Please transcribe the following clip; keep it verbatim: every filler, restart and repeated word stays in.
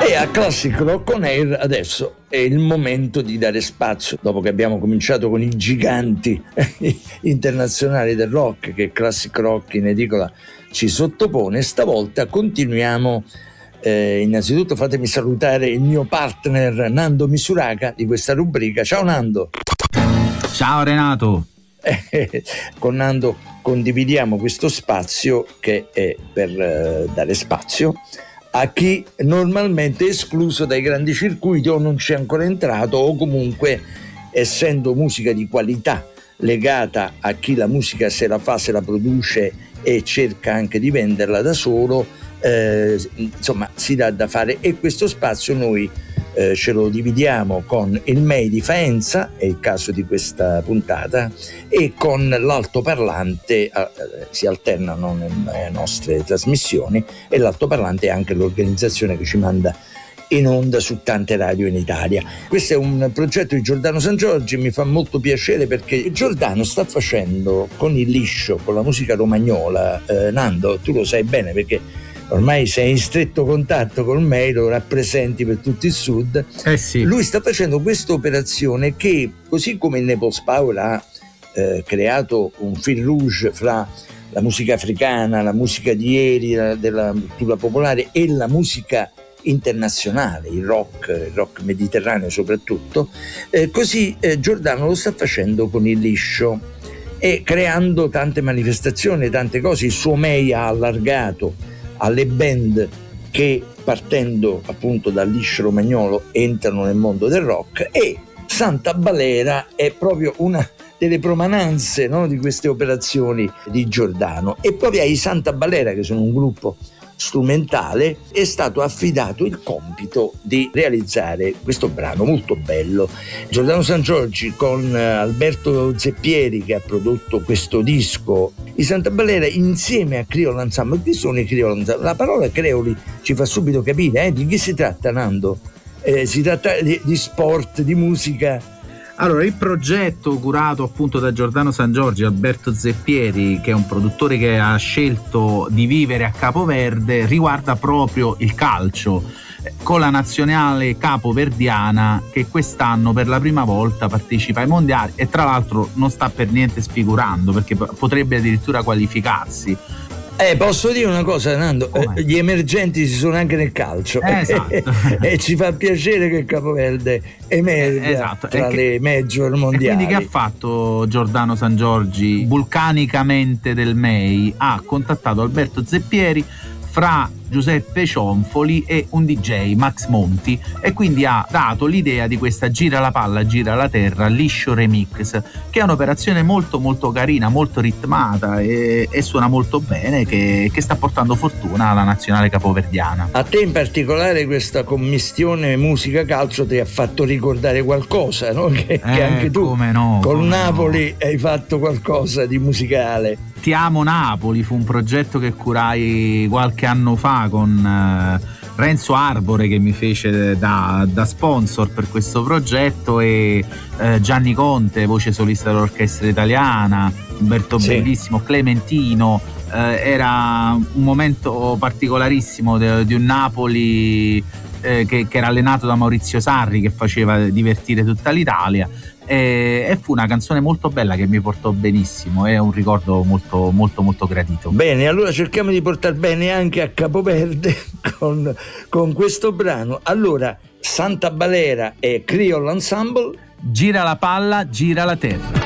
E a Classic Rock On Air adesso è il momento di dare spazio, dopo che abbiamo cominciato con i giganti internazionali del rock che Classic Rock in edicola ci sottopone. Stavolta continuiamo. Eh, innanzitutto fatemi salutare il mio partner Nando Misuraka di questa rubrica. Ciao Nando. Ciao Renato. Eh, con Nando condividiamo questo spazio che è per eh, dare spazio a chi normalmente è escluso dai grandi circuiti o non c'è ancora entrato, o comunque, essendo musica di qualità legata a chi la musica se la fa, se la produce e cerca anche di venderla da solo, eh, insomma si dà da fare. E questo spazio noi eh, ce lo dividiamo con il M E I di Faenza, è il caso di questa puntata, e con l'altoparlante, eh, si alternano nelle nostre trasmissioni, e l'altoparlante è anche l'organizzazione che ci manda in onda su tante radio in Italia. Questo è un progetto di Giordano Sangiorgi, mi fa molto piacere perché Giordano sta facendo con il liscio, con la musica romagnola, eh, Nando, tu lo sai bene perché ormai sei in stretto contatto con me, lo rappresenti per tutto il sud. Eh sì. Lui sta facendo questa operazione che, così come il Naples Power ha eh, creato un fil rouge fra la musica africana, la musica di ieri, la, della cultura popolare, e la musica internazionale, il rock, il rock mediterraneo soprattutto, eh, così eh, Giordano lo sta facendo con il liscio e creando tante manifestazioni, tante cose. Il suo M E I ha allargato alle band che, partendo appunto dal liscio romagnolo, entrano nel mondo del rock, e Santa Balera è proprio una delle promananze, no, di queste operazioni di Giordano. E proprio ai Santa Balera, che sono un gruppo strumentale, è stato affidato il compito di realizzare questo brano molto bello. Giordano Sangiorgi con Alberto Zeppieri, che ha prodotto questo disco, i Santa Balera insieme a Creole Ensemble. Chi sono i Creole Ensemble? La parola creoli ci fa subito capire, eh? Di chi si tratta, Nando? Eh, si tratta di, di sport, di musica. Allora, il progetto curato appunto da Giordano Sangiorgi, Alberto Zeppieri, che è un produttore che ha scelto di vivere a Capoverde, riguarda proprio il calcio, con la nazionale capoverdiana che quest'anno per la prima volta partecipa ai mondiali, e tra l'altro non sta per niente sfigurando, perché potrebbe addirittura qualificarsi. Eh, posso dire una cosa, Nando? Eh, gli emergenti ci sono anche nel calcio, eh, esatto. E ci fa piacere che il Capoverde emerga eh, esatto. tra che, le major mondiali. E quindi che ha fatto Giordano Sangiorgi? Vulcanicamente del M E I ha contattato Alberto Zeppieri, fra Giuseppe Cionfoli e un D J, Max Monti, e quindi ha dato l'idea di questa Gira la palla, gira la terra, liscio remix, che è un'operazione molto molto carina, molto ritmata e, e suona molto bene, che, che sta portando fortuna alla nazionale capoverdiana. A te in particolare questa commistione musica-calcio ti ha fatto ricordare qualcosa, no? Che, eh, che anche tu come no, con come Napoli no. hai fatto qualcosa di musicale. Ti amo Napoli fu un progetto che curai qualche anno fa con eh, Renzo Arbore, che mi fece da, da sponsor per questo progetto, e eh, Gianni Conte, voce solista dell'orchestra italiana, Umberto sì. Bellissimo, Clementino. Eh, era un momento particolarissimo de, di un Napoli eh, che, che era allenato da Maurizio Sarri, che faceva divertire tutta l'Italia. E fu una canzone molto bella che mi portò benissimo, è un ricordo molto molto molto gradito. Bene, allora cerchiamo di portar bene anche a Capoverde con, con questo brano. Allora, Santa Balera e Creole Ensemble, Gira la palla, gira la terra.